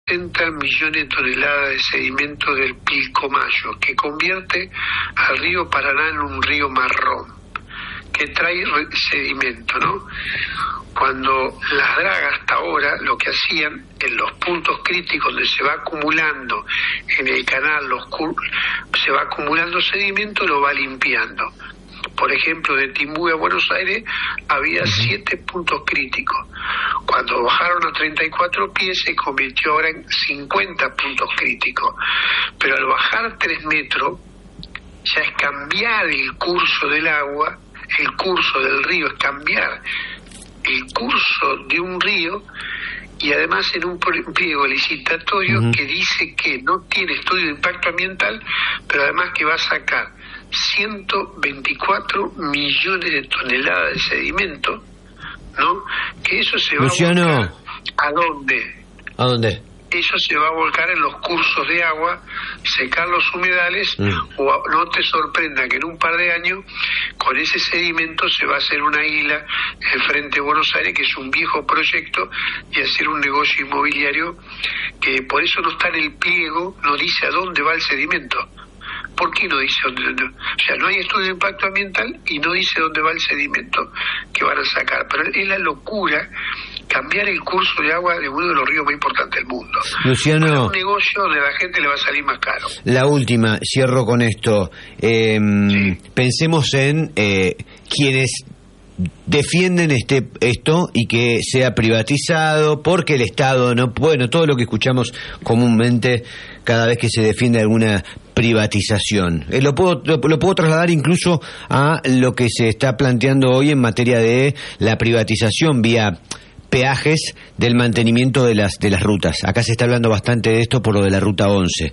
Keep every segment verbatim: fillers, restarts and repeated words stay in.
sesenta millones de toneladas de sedimento del Pilcomayo, que convierte al río Paraná en un río marrón, que trae sedimento, ¿no? Cuando las dragas hasta ahora lo que hacían en los puntos críticos donde se va acumulando en el canal, los se va acumulando sedimento, lo va limpiando. Por ejemplo, de Timbúes a Buenos Aires había siete puntos críticos. Cuando bajaron a treinta y cuatro pies se convirtió ahora en cincuenta puntos críticos. Pero al bajar tres metros ya es cambiar el curso del agua, el curso del río, es cambiar el curso de un río, y además en un pliego licitatorio uh-huh. que dice que no tiene estudio de impacto ambiental, pero además que va a sacar ciento veinticuatro millones de toneladas de sedimento, ¿no? Que eso se va Luciano. a volcar ¿a dónde? ¿A dónde? Eso se va a volcar en los cursos de agua, secar los humedales, mm. o a, no te sorprenda que en un par de años con ese sedimento se va a hacer una isla enfrente de Buenos Aires, que es un viejo proyecto, y hacer un negocio inmobiliario que por eso no está en el pliego, no dice a dónde va el sedimento. ¿Por qué no dice dónde? No? O sea, no hay estudio de impacto ambiental y no dice dónde va el sedimento que van a sacar. Pero es la locura cambiar el curso de agua de uno de los ríos más importantes del mundo. Luciano, para un negocio donde la gente le va a salir más caro. La última, cierro con esto. Eh, sí. Pensemos en eh, quienes defienden este esto y que sea privatizado porque el Estado no, bueno, todo lo que escuchamos comúnmente cada vez que se defiende alguna privatización. Eh, lo puedo lo, lo puedo trasladar incluso a lo que se está planteando hoy en materia de la privatización vía peajes del mantenimiento de las de las rutas. Acá se está hablando bastante de esto por lo de la ruta once.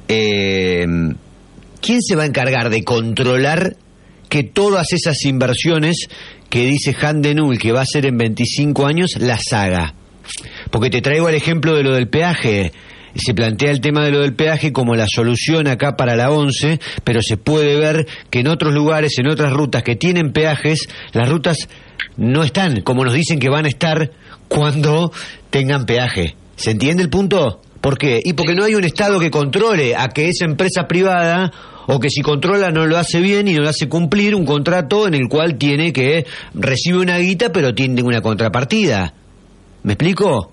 Eh, ¿Quién se va a encargar de controlar que todas esas inversiones que dice Han Denul que va a hacer en veinticinco años las haga? Porque te traigo el ejemplo de lo del peaje. Se plantea el tema de lo del peaje como la solución acá para la once, pero se puede ver que en otros lugares, en otras rutas que tienen peajes, las rutas no están como nos dicen que van a estar cuando tengan peaje. ¿Se entiende el punto? ¿Por qué? Y porque no hay un Estado que controle a que esa empresa privada, o que si controla no lo hace bien y no lo hace cumplir un contrato en el cual tiene que recibe una guita pero tiene una contrapartida. ¿Me explico?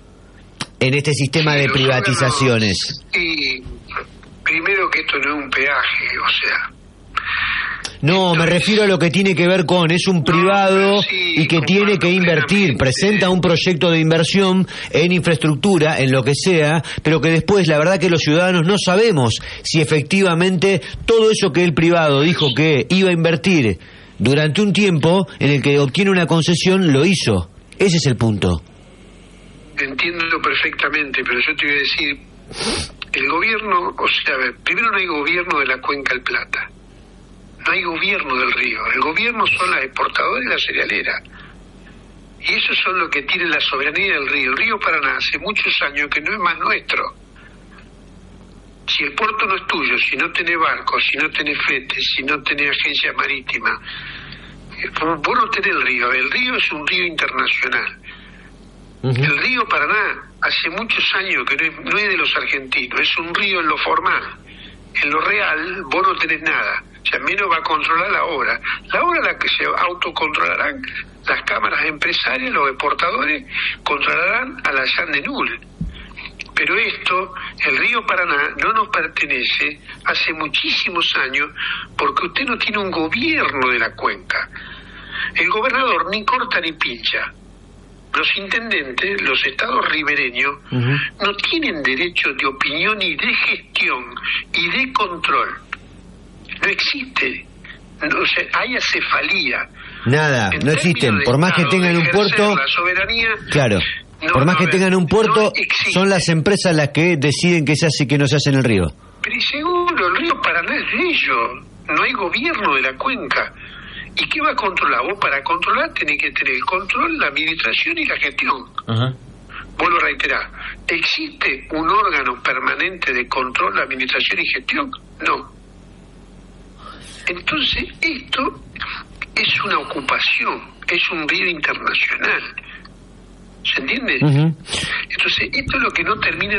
En este sistema sí, de privatizaciones. Y primero que esto no es un peaje, o sea... No, me refiero a lo que tiene que ver con, es un privado no, sí, y que tiene que invertir, presenta un proyecto de inversión en infraestructura, en lo que sea, pero que después la verdad que los ciudadanos no sabemos si efectivamente todo eso que el privado dijo que iba a invertir durante un tiempo en el que obtiene una concesión, lo hizo. Ese es el punto. Entiendo perfectamente, pero yo te voy a decir, el gobierno, o sea, primero no hay gobierno de la Cuenca del Plata. No hay gobierno del río. El gobierno son las exportadoras y la cerealera. Y esos son los que tienen la soberanía del río. El río Paraná hace muchos años que no es más nuestro. Si el puerto no es tuyo, si no tenés barcos, si no tenés fletes, si no tenés agencia marítima, vos no tenés el río. El río es un río internacional. Uh-huh. El río Paraná hace muchos años que no es, no es de los argentinos. Es un río en lo formal. En lo real, vos no tenés nada. O sea, menos va a controlar la obra. La obra la que se autocontrolarán las cámaras empresarias, los exportadores, controlarán a la Han Denul. Pero esto, el río Paraná, no nos pertenece hace muchísimos años porque usted no tiene un gobierno de la cuenca. El gobernador ni corta ni pincha. Los intendentes, los estados ribereños, uh-huh. no tienen derecho de opinión y de gestión y de control. No existe. No, o sea, hay acefalía. Nada, no existen. Por más que tengan un puerto... La soberanía... Claro. No, por más no, que tengan un puerto, no son las empresas las que deciden qué se hace y qué no se hace en el río. Pero seguro, el río Paraná es de ellos. No hay gobierno de la cuenca. ¿Y qué va a controlar? Vos para controlar tenés que tener el control, la administración y la gestión. Uh-huh. Vuelvo a reiterar. ¿Existe un órgano permanente de control, la administración y gestión? No. Entonces, esto es una ocupación, es un río internacional. ¿Se entiende? Uh-huh. Entonces, esto es lo que no termina